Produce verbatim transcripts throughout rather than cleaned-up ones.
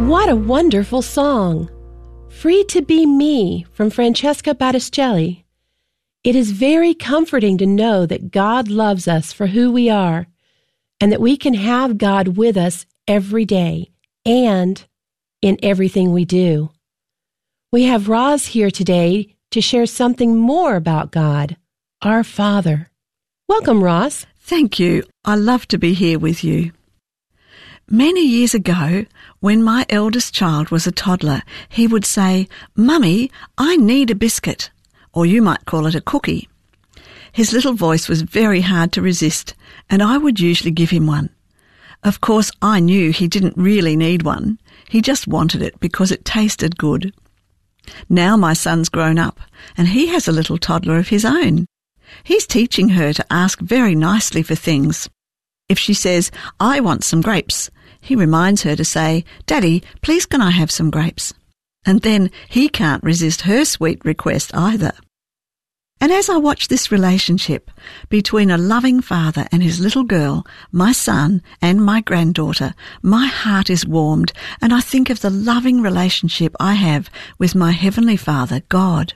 What a wonderful song! Free to Be Me from Francesca Battistelli. It is very comforting to know that God loves us for who we are and that we can have God with us every day and in everything we do. We have Roz here today to share something more about God, our Father. Welcome, Roz. Thank you. I love to be here with you. Many years ago, when my eldest child was a toddler, he would say, "Mummy, I need a biscuit," or you might call it a cookie. His little voice was very hard to resist, and I would usually give him one. Of course, I knew he didn't really need one. He just wanted it because it tasted good. Now my son's grown up, and he has a little toddler of his own. He's teaching her to ask very nicely for things. If she says, "I want some grapes," he reminds her to say, "Daddy, please can I have some grapes?" And then he can't resist her sweet request either. And as I watch this relationship between a loving father and his little girl, my son and my granddaughter, my heart is warmed, and I think of the loving relationship I have with my Heavenly Father, God.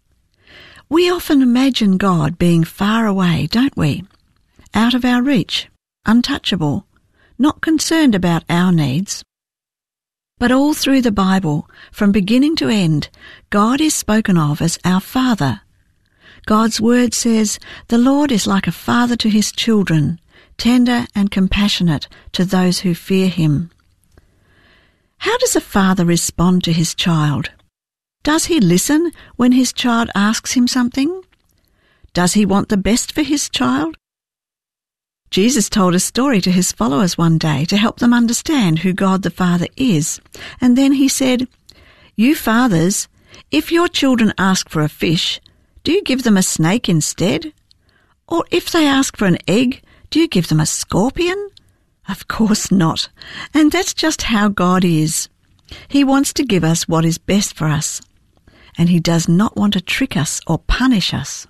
We often imagine God being far away, don't we? Out of our reach, untouchable, not concerned about our needs. But all through the Bible, from beginning to end, God is spoken of as our Father. God's word says, "The Lord is like a father to his children, tender and compassionate to those who fear him." How does a father respond to his child? Does he listen when his child asks him something? Does he want the best for his child? Jesus told a story to his followers one day to help them understand who God the Father is. And then he said, "You fathers, if your children ask for a fish, do you give them a snake instead? Or if they ask for an egg, do you give them a scorpion? Of course not. And that's just how God is. He wants to give us what is best for us. And he does not want to trick us or punish us.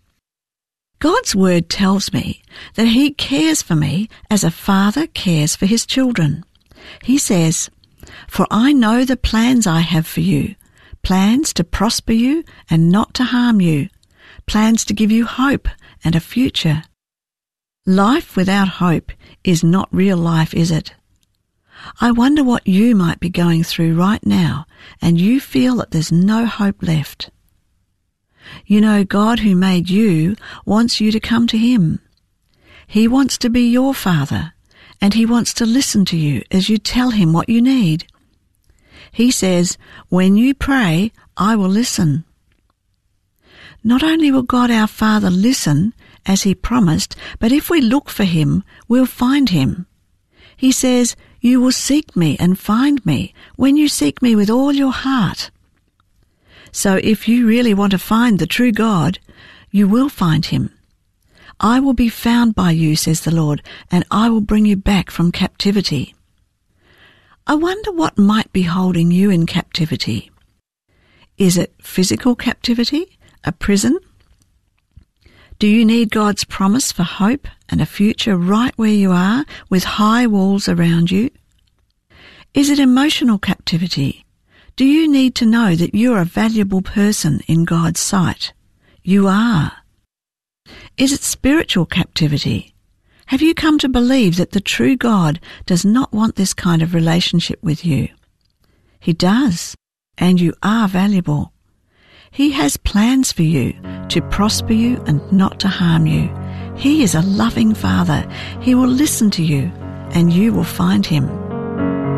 God's word tells me that he cares for me as a father cares for his children. He says, "For I know the plans I have for you, plans to prosper you and not to harm you, plans to give you hope and a future." Life without hope is not real life, is it? I wonder what you might be going through right now and you feel that there's no hope left. You know, God who made you wants you to come to him. He wants to be your Father, and he wants to listen to you as you tell him what you need. He says, "When you pray, I will listen." Not only will God our Father listen, as he promised, but if we look for him, we'll find him. He says, "You will seek me and find me when you seek me with all your heart." So if you really want to find the true God, you will find him. "I will be found by you," says the Lord, "and I will bring you back from captivity." I wonder what might be holding you in captivity. Is it physical captivity, a prison? Do you need God's promise for hope and a future right where you are with high walls around you? Is it emotional captivity? Do you need to know that you're a valuable person in God's sight? You are. Is it spiritual captivity? Have you come to believe that the true God does not want this kind of relationship with you? He does, and you are valuable. He has plans for you to prosper you and not to harm you. He is a loving Father. He will listen to you, and you will find him.